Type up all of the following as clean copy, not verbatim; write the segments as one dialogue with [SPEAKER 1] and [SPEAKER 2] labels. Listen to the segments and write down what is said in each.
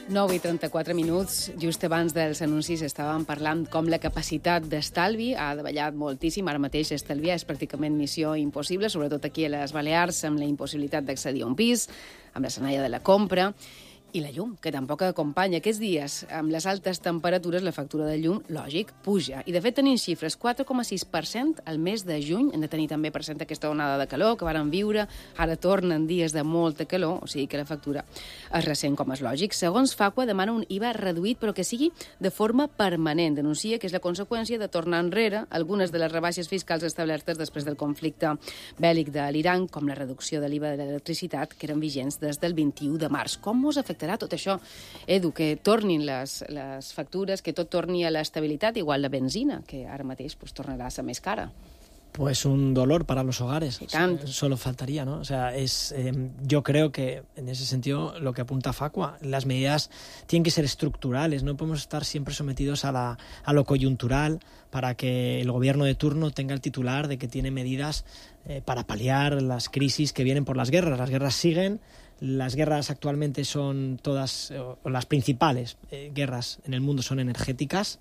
[SPEAKER 1] 9:34, just abans dels anuncis estàvem parlant com la capacitat d'estalvi ha davallat moltíssim. Ara mateix estalviar és pràcticament missió impossible, sobretot aquí a les Balears, amb la impossibilitat d'accedir a un pis, amb la senalla de la compra. I la llum, que tampoc acompanya. Aquests dies, amb les altes temperatures, la factura de llum, lògic, puja. I, de fet, tenim xifres, 4,6% al mes de juny. Hem de tenir també present aquesta onada de calor que varen viure. Ara tornen dies de molta calor, o sigui que la factura es ressent com és lògic. Segons Facua, demana un IVA reduït, però que sigui de forma permanent. Denuncia que és la conseqüència de tornar enrere algunes de les rebaixes fiscals establertes després del conflicte bèl·lic de l'Iran, com la reducció de l'IVA de l'electricitat, que eren vigents des del 21 de març. Com us afectarà tot això, Edu, que tornin les factures, que tot torni a l'estabilitat, igual la benzina, que ara mateix tornarà a ser més cara?
[SPEAKER 2] Pues un dolor para los hogares.
[SPEAKER 1] Solo
[SPEAKER 2] faltaría, ¿no? O sea, yo creo que en ese sentido lo que apunta Facua, las medidas tienen que ser estructurales, no podemos estar siempre sometidos a lo coyuntural para que el gobierno de turno tenga el titular de que tiene medidas para paliar las crisis que vienen por las guerras. Las guerras siguen. Las guerras actualmente son todas, o las principales guerras en el mundo son energéticas.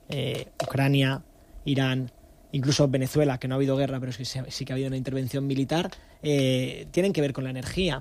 [SPEAKER 2] Ucrania, Irán, incluso Venezuela, que no ha habido guerra, pero sí que ha habido una intervención militar, tienen que ver con la energía.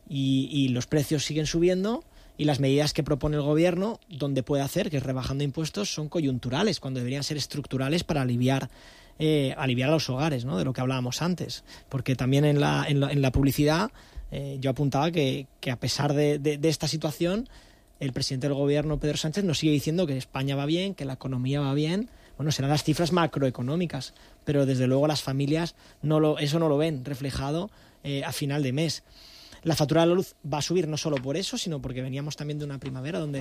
[SPEAKER 2] Y los precios siguen subiendo y las medidas que propone el gobierno, donde puede hacer, que es rebajando impuestos, son coyunturales, cuando deberían ser estructurales para aliviar a los hogares, ¿no? De lo que hablábamos antes. Porque también en la publicidad yo apuntaba que a pesar de esta situación, el presidente del gobierno, Pedro Sánchez, nos sigue diciendo que España va bien, que la economía va bien. Bueno, serán las cifras macroeconómicas, pero desde luego las familias eso no lo ven reflejado a final de mes. La factura de la luz va a subir no solo por eso, sino porque veníamos también de una primavera donde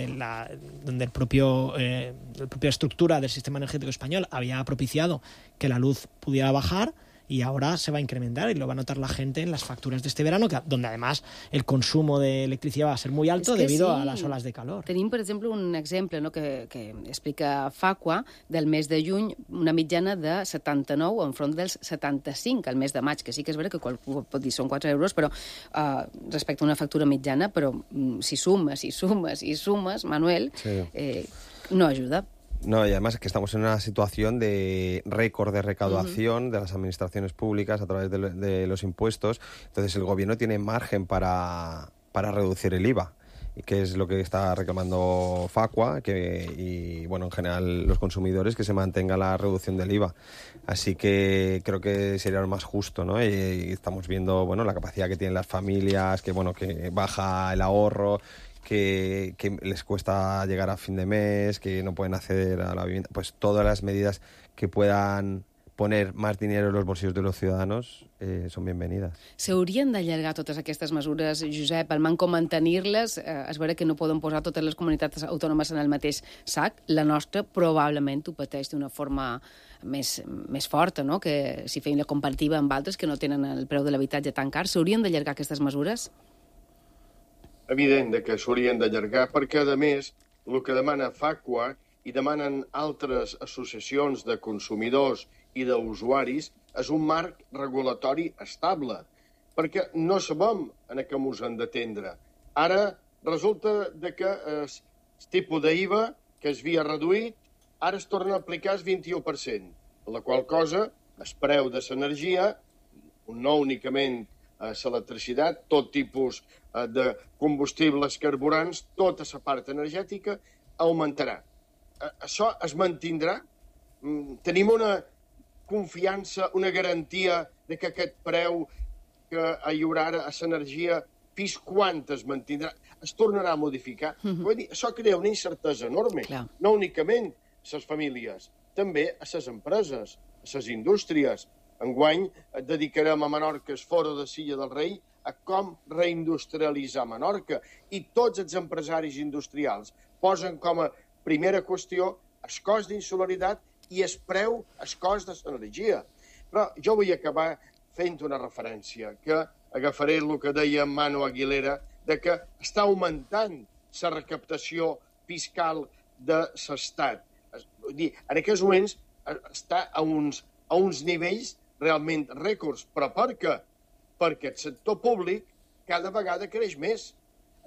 [SPEAKER 2] la propia estructura del sistema energético español había propiciado que la luz pudiera bajar. Y ahora se va a incrementar y lo va a notar la gente en las facturas de este verano, donde además el consumo de electricidad va a ser muy alto debido a las olas de calor.
[SPEAKER 1] Tenim, per exemple, un exemple, no, que explica Facua del mes de juny, una mitjana de 79 enfront dels 75 al mes de maig, que sí que és vera que qualcú pot dir són 4 euros, però respecte a una factura mitjana, però si sumes, Manuel, sí. No ajuda.
[SPEAKER 3] No, y además es que estamos en una situación de récord de recaudación de las administraciones públicas a través de los impuestos. Entonces el gobierno tiene margen para reducir el IVA, y que es lo que está reclamando Facua y bueno, en general los consumidores, que se mantenga la reducción del IVA. Así que creo que sería lo más justo, ¿no? Y estamos viendo, bueno, la capacidad que tienen las familias, que baja el ahorro, que les cuesta llegar a fin de mes, que no pueden acceder a la vivienda. Pues todas las medidas que puedan poner más dinero en los bolsillos de los ciudadanos són benvenides.
[SPEAKER 1] S'haurien d'allargar totes aquestes mesures, Josep, al manco mantenir-les. És vera que no poden posar totes les comunitats autònomes en el mateix sac. La nostra probablement ho pateix d'una forma més forta, no? Que si feim la comparativa amb altres que no tenen el preu de l'habitatge tan car. S'haurien d'allargar aquestes mesures?
[SPEAKER 4] Evident que s'haurien d'allargar, perquè, a més, el que demana Facua i demanen altres associacions de consumidors i d'usuaris és un marc regulatori estable, perquè no sabem en què ens hem d'atendre. Ara resulta que el tipus d'IVA que es havia reduït ara es torna a aplicar el 21%, per la qual cosa el preu de l'energia, no únicament l'electricitat, tot tipus de combustibles carburants, tota la part energètica augmentarà. Això es mantindrà? Tenim una confiança, una garantia de que aquest preu que hi haurà a l'energia, fins quan es mantindrà? Es tornarà a modificar? Vull dir, això crea una incertesa enorme, no únicament a les famílies, també a les empreses, a les indústries. Enguany dedicarem a Menorca el foro de Silla del Rei a com reindustrialitzar Menorca, i tots els empresaris industrials posen com a primera qüestió el cost d'insolaritat i el cost de l'energia. Però jo vull acabar fent una referència, que agafaré el que deia Manu Aguilera, de que està augmentant la recaptació fiscal de l'Estat. En aquests moments està a uns nivells realment rècords. Però per què? Perquè el sector públic cada vegada creix més.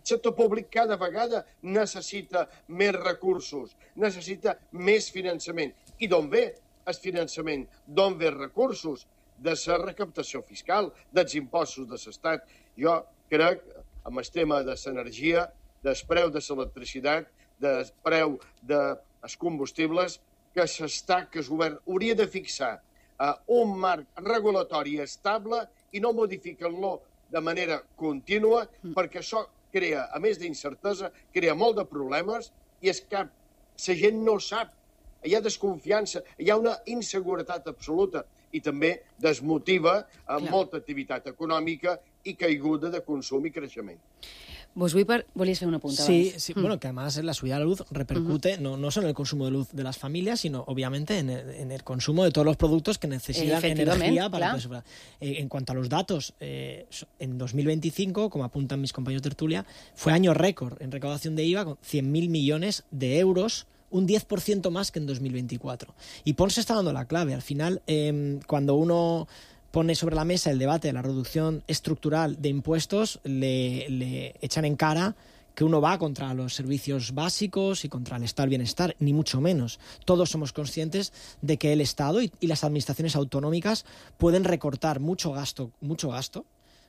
[SPEAKER 4] sector públic cada vegada necessita més recursos, necessita més finançament. I d'on ve el finançament? D'on ve els recursos? De la recaptació fiscal, dels impostos de l'Estat. Jo crec, amb el tema de l'energia, del preu de l'electricitat, del preu dels combustibles, que el govern hauria de fixar un marc regulatori estable i no modificar-lo de manera contínua, perquè això crea, a més d'incertesa, crea molt de problemes i és que la gent no sap, hi ha desconfiança, hi ha una inseguretat absoluta i també desmotiva molta activitat econòmica i caiguda de consum i creixement.
[SPEAKER 1] Vos volies fer una punta
[SPEAKER 2] abans. Sí, bueno, que además la subida de la luz repercute no solo en el consumo de luz de las familias, sino obviamente en el consumo de todos los productos que necesitan energía para poder. En cuanto a los datos, en 2025, como apuntan mis compañeros de tertulia, fue año récord en recaudación de IVA con 100.000 millones de euros, un 10% más que en 2024. Y Pons está dando la clave. Al final, cuando uno pone sobre la mesa el debate de la reducción estructural de impuestos, le echan en cara que uno va contra los servicios básicos y contra el estado del bienestar, ni mucho menos. Todos somos conscientes de que el Estado y las administraciones autonómicas pueden recortar mucho gasto